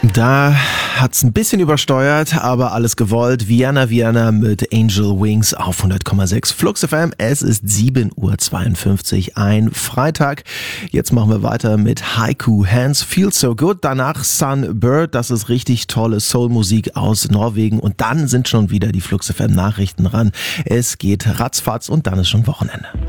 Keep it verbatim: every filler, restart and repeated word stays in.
Da hat's ein bisschen übersteuert, aber alles gewollt. Vienna Vienna mit Angel Wings auf hundert Komma sechs Flux F M. Es ist sieben Uhr zweiundfünfzig, ein Freitag. Jetzt machen wir weiter mit Haiku Hands Feel So Good. Danach Sunbird, das ist richtig tolle Soulmusik aus Norwegen. Und dann sind schon wieder die Flux F M Nachrichten ran. Es geht ratzfatz und dann ist schon Wochenende.